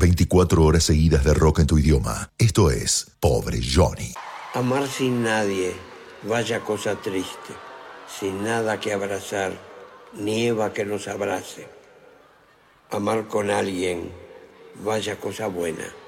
24 horas seguidas de rock en tu idioma. Esto es Pobre Johnny. Amar sin nadie, vaya cosa triste. Sin nada que abrazar, nieva que nos abrace. Amar con alguien, vaya cosa buena.